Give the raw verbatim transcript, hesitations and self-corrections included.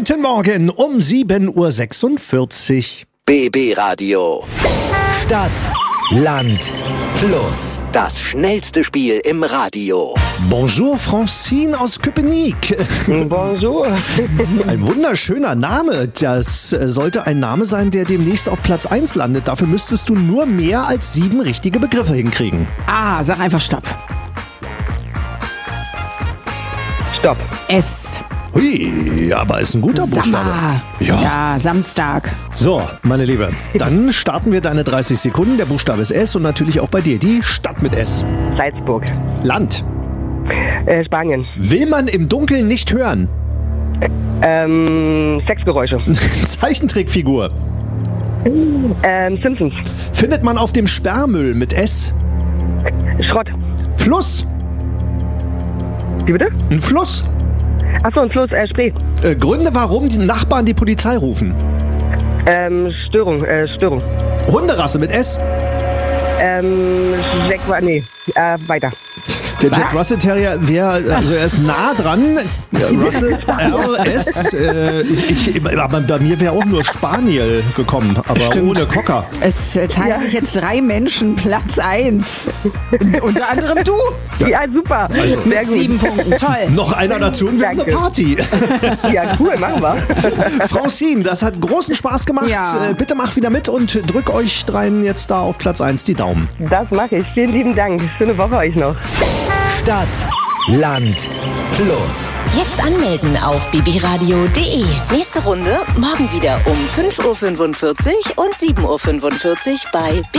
Guten Morgen um sieben Uhr sechsundvierzig. B B Radio. Stadt, Land, Fluss. Das schnellste Spiel im Radio. Bonjour Francine aus Köpenick. Bonjour. Ein wunderschöner Name. Das sollte ein Name sein, der demnächst auf Platz eins landet. Dafür müsstest du nur mehr als sieben richtige Begriffe hinkriegen. Ah, sag einfach Stopp. Stopp. S. Hui, aber ist ein guter Buchstabe. Sammer. Ja. Ja, Samstag. So, meine Liebe, dann starten wir deine dreißig Sekunden. Der Buchstabe ist S und natürlich auch bei dir die Stadt mit S. Salzburg. Land. Äh, Spanien. Will man im Dunkeln nicht hören? Ähm, Sexgeräusche. Zeichentrickfigur. Ähm, Simpsons. Findet man auf dem Sperrmüll mit S? Schrott. Fluss. Wie bitte? Ein Fluss. Achso, ein Fluss, äh, Spree. Äh, Gründe, warum die Nachbarn die Polizei rufen. Ähm, Störung, äh, Störung. Hunderasse mit S. Ähm, Jack, nee, äh, weiter. Der Jack Russell Terrier wäre, also er ist nah dran. Ja, Russell R S. Äh, ich, ich, aber bei mir wäre auch nur Spaniel gekommen, aber Stimmt. ohne Cocker. Es äh, teilen Ja. sich jetzt drei Menschen Platz eins. Und unter anderem du. Ja, super. Also- Sehr Mit gut. sieben Punkten. Toll. Noch einer dazu und wir haben eine Danke. Party. Ja, cool, machen wir. Francine, das hat großen Spaß gemacht. Ja. Äh, bitte mach wieder mit und drück euch dreien jetzt da auf Platz eins die Daumen. Das mache ich. Vielen lieben Dank. Schöne Woche euch noch. Stadt, Land, Fluss. Jetzt anmelden auf b b radio punkt d e. Nächste Runde morgen wieder um fünf Uhr fünfundvierzig und sieben Uhr fünfundvierzig bei